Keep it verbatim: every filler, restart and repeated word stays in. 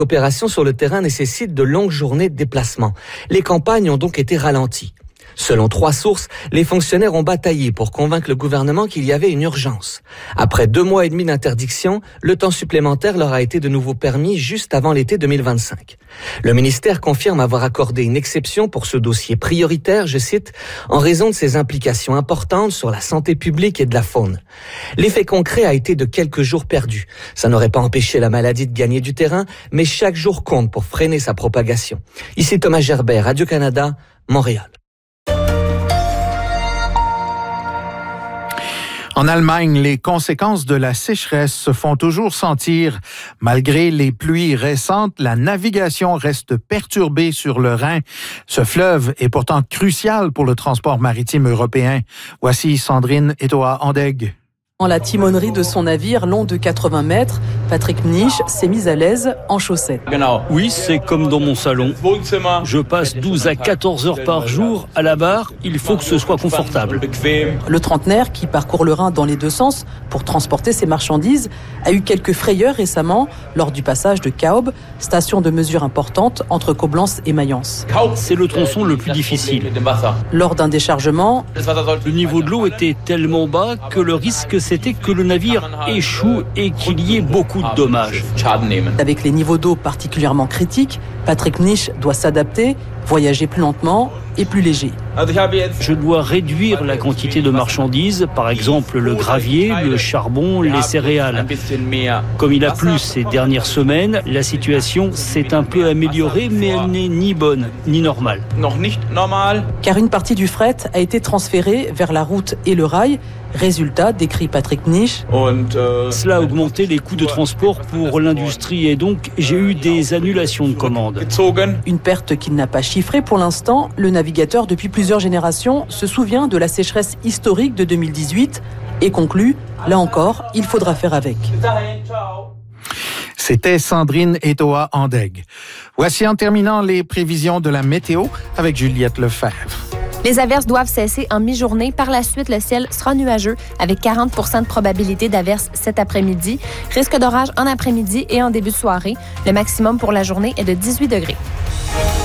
L'opération sur le terrain nécessite de longues journées de déplacement. Les campagnes ont donc été ralenties. Selon trois sources, les fonctionnaires ont bataillé pour convaincre le gouvernement qu'il y avait une urgence. Après deux mois et demi d'interdiction, le temps supplémentaire leur a été de nouveau permis juste avant l'été deux mille vingt-cinq. Le ministère confirme avoir accordé une exception pour ce dossier prioritaire, je cite, en raison de ses implications importantes sur la santé publique et de la faune. L'effet concret a été de quelques jours perdus. Ça n'aurait pas empêché la maladie de gagner du terrain, mais chaque jour compte pour freiner sa propagation. Ici Thomas Gerbet, Radio-Canada, Montréal. En Allemagne, les conséquences de la sécheresse se font toujours sentir. Malgré les pluies récentes, la navigation reste perturbée sur le Rhin. Ce fleuve est pourtant crucial pour le transport maritime européen. Voici Sandrine Etoa-Andegg. En la timonerie de son navire long de quatre-vingts mètres, Patrick Nisch s'est mis à l'aise en chaussettes. Oui, c'est comme dans mon salon. Je passe douze à quatorze heures par jour à la barre. Il faut que ce soit confortable. Le trentenaire, qui parcourt le Rhin dans les deux sens pour transporter ses marchandises, a eu quelques frayeurs récemment lors du passage de Kaub, station de mesure importante entre Coblence et Mayence. C'est le tronçon le plus difficile. Lors d'un déchargement, le niveau de l'eau était tellement bas que le risque c'était que le navire échoue et qu'il y ait beaucoup de dommages. Avec les niveaux d'eau particulièrement critiques, Patrick Nisch doit s'adapter, voyager plus lentement et plus léger. Je dois réduire la quantité de marchandises, par exemple le gravier, le charbon, les céréales. Comme il a plu ces dernières semaines, la situation s'est un peu améliorée, mais elle n'est ni bonne ni normale. Car une partie du fret a été transférée vers la route et le rail. Résultat, décrit Patrick Nisch. Cela a augmenté les coûts de transport pour l'industrie et donc j'ai eu des annulations de commandes. Une perte qu'il n'a pas chiffrée pour l'instant. Le navigateur, depuis plusieurs générations, se souvient de la sécheresse historique de deux mille dix-huit et conclut, là encore, il faudra faire avec. C'était Sandrine Etoa-Andegg. Voici en terminant les prévisions de la météo avec Juliette Lefebvre. Les averses doivent cesser en mi-journée. Par la suite, le ciel sera nuageux avec quarante pour cent de probabilité d'averses cet après-midi. Risque d'orage en après-midi et en début de soirée. Le maximum pour la journée est de dix-huit degrés.